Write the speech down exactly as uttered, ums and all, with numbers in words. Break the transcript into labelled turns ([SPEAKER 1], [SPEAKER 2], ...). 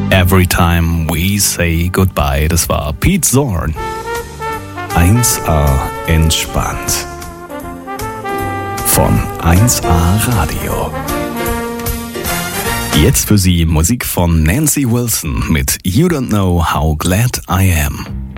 [SPEAKER 1] Every Time We Say Goodbye, das war Pete Zorn. eins A entspannt. Von eins A Radio. Jetzt für Sie Musik von Nancy Wilson mit You Don't Know How Glad I Am.